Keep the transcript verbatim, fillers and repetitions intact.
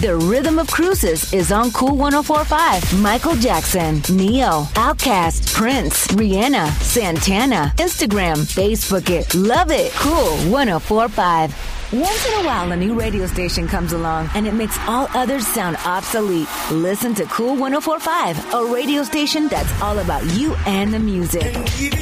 The Rhythm of Cruises is on Cool one oh four point five. Michael Jackson, Neo, Outkast, Prince, Rihanna, Santana. Instagram, Facebook it. Love it. Cool one oh four point five. Once in a while, a new radio station comes along and it makes all others sound obsolete. Listen to Cool one oh four point five, a radio station that's all about you and the music.